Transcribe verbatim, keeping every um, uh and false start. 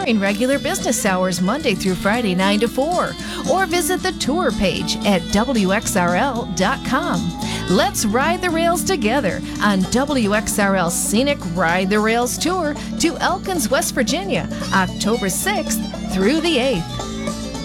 during regular business hours Monday through Friday nine to four, or visit the tour page at W X R L dot com. Let's ride the rails together on W X R L's Scenic Ride the Rails Tour to Elkins, West Virginia, October sixth through the eighth.